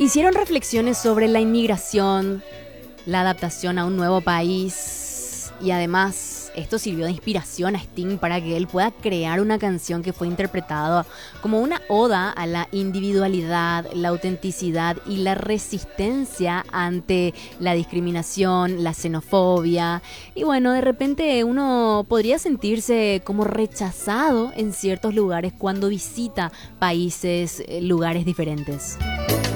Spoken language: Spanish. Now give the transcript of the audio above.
Hicieron reflexiones sobre la inmigración, la adaptación a un nuevo país y además esto sirvió de inspiración a Sting para que él pueda crear una canción que fue interpretada como una oda a la individualidad, la autenticidad y la resistencia ante la discriminación, la xenofobia. Y bueno, de repente uno podría sentirse como rechazado en ciertos lugares cuando visita países, lugares diferentes.